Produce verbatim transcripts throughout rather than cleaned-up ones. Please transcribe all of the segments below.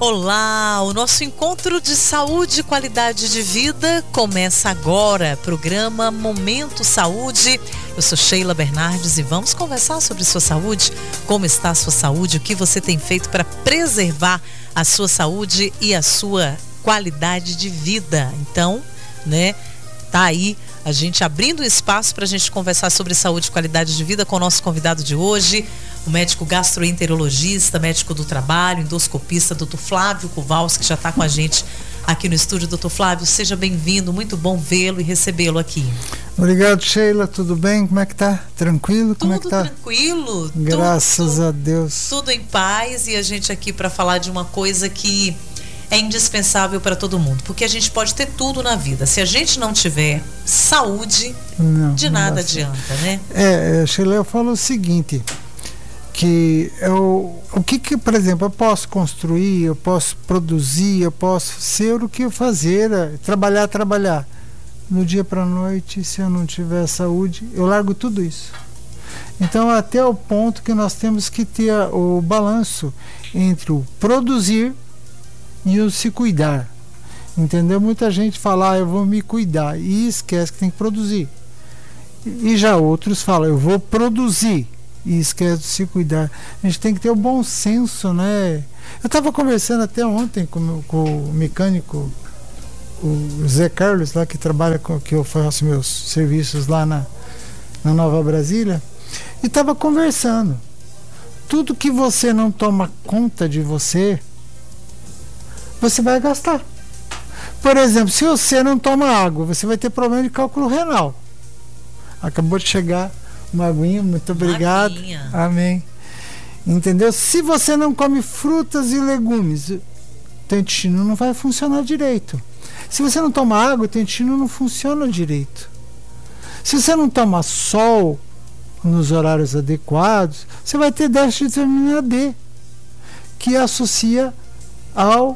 Olá, o nosso encontro de saúde e qualidade de vida começa agora. Programa Momento Saúde. Eu sou Sheila Bernardes e vamos conversar sobre sua saúde. Como está a sua saúde? O que você tem feito para preservar a sua saúde e a sua qualidade de vida? Então, né, tá aí a gente abrindo espaço para a gente conversar sobre saúde e qualidade de vida com o nosso convidado de hoje, o médico gastroenterologista, médico do trabalho, endoscopista, doutor Flávio Kowalski, que já está com a gente aqui no estúdio. Doutor Flávio, seja bem-vindo, muito bom vê-lo e recebê-lo aqui. Obrigado, Sheila, tudo bem? Como é que tá? Tranquilo? Como tudo é que tá? Tranquilo. Graças tudo, a Deus. Tudo em paz, e a gente aqui para falar de uma coisa que é indispensável para todo mundo, porque a gente pode ter tudo na vida. Se a gente não tiver saúde, não, de nada adianta, né? É, Sheila, eu falo o seguinte, que eu, o que que, por exemplo, eu posso construir, eu posso produzir, eu posso ser o que eu fazer, trabalhar, trabalhar. No dia para a noite, se eu não tiver saúde, eu largo tudo isso. Então, até o ponto que nós temos que ter o balanço entre o produzir e o se cuidar, entendeu? Muita gente fala, ah, eu vou me cuidar, e esquece que tem que produzir. E já outros falam, eu vou produzir, e esquece de se cuidar. A gente tem que ter o bom senso, né? Eu estava conversando até ontem com, com o mecânico, o Zé Carlos, lá que trabalha com, que eu faço meus serviços lá na, na Nova Brasília, e estava conversando. Tudo que você não toma conta de você, você vai gastar. Por exemplo, se você não toma água, você vai ter problema de cálculo renal. Acabou de chegar uma aguinha, muito obrigado. Aguinha. Amém. Entendeu? Se você não come frutas e legumes, teu intestino não vai funcionar direito. Se você não toma água, teu intestino não funciona direito. Se você não toma sol nos horários adequados, você vai ter déficit de vitamina D, que associa ao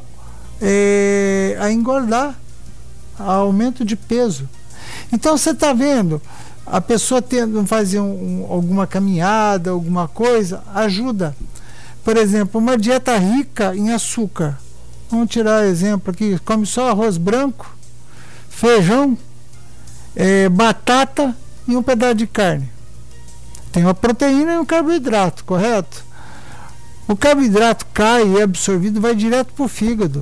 É, a engordar, a aumento de peso. Então você está vendo, a pessoa tendo fazer um, um, alguma caminhada, alguma coisa, ajuda. Por exemplo, uma dieta rica em açúcar. Vamos tirar exemplo aqui, come só arroz branco, feijão, é, batata e um pedaço de carne. Tem uma proteína e um carboidrato, correto? O carboidrato cai e é absorvido, vai direto para o fígado.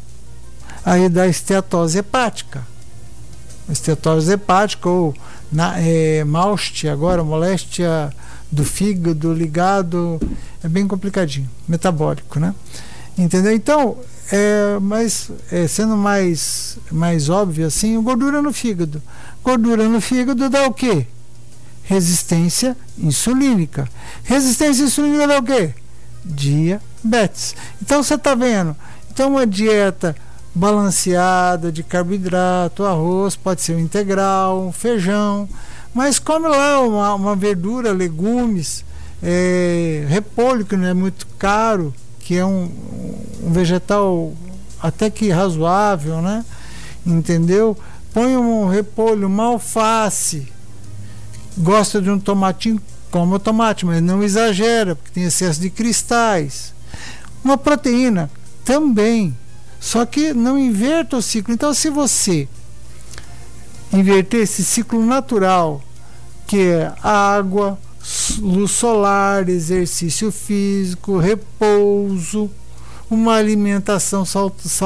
Aí dá esteatose hepática. Esteatose hepática ou na, é, malte, agora moléstia do fígado ligado, é bem complicadinho, metabólico, né? Entendeu? Então, é, mas é, sendo mais, mais óbvio assim, gordura no fígado. Gordura no fígado dá o quê? Resistência insulínica. Resistência insulínica dá o quê? Diabetes. Então você está vendo? Então uma dieta balanceada de carboidrato, arroz, pode ser um integral, um feijão, mas come lá uma, uma verdura, legumes, é, repolho, que não é muito caro, que é um, um vegetal até que razoável, né? Entendeu? Põe um repolho, uma alface, gosta de um tomatinho, coma o tomate, mas não exagera, porque tem excesso de cristais. Uma proteína também, só que não inverta o ciclo. Então, se você inverter esse ciclo natural, que é água, luz solar, exercício físico, repouso, uma alimentação saudável,